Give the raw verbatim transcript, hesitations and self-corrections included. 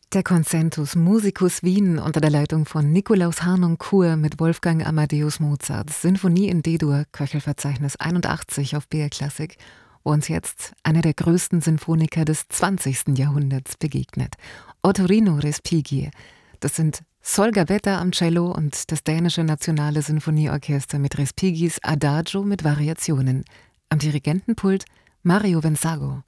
Der Concentus Musicus Wien unter der Leitung von Nikolaus Harnoncourt mit Wolfgang Amadeus Mozart. Sinfonie in D-Dur, Köchelverzeichnis einundachtzig auf B R Klassik, wo uns jetzt einer der größten Sinfoniker des zwanzigsten Jahrhunderts begegnet. Ottorino Respighi. Das sind Sol Gavetta am Cello und das dänische Nationale Sinfonieorchester mit Respighis Adagio mit Variationen. Am Dirigentenpult Mario Venzago.